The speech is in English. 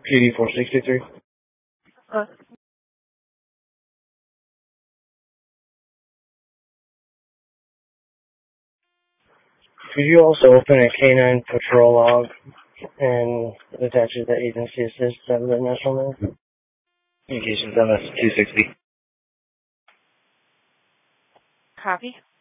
PD 463. Could you also open a K9 patrol log and attach it to agency assist of the national number? Communications MS 260. Copy.